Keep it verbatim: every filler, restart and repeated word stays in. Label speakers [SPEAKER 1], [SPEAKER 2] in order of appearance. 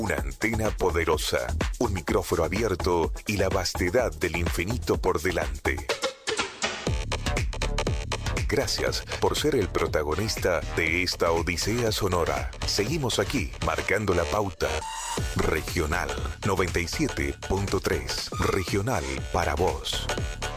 [SPEAKER 1] Una antena poderosa, un micrófono abierto y la vastedad del infinito por delante. Gracias por ser el protagonista de esta odisea sonora. Seguimos aquí, marcando la pauta. Regional noventa y siete punto tres. Regional para vos.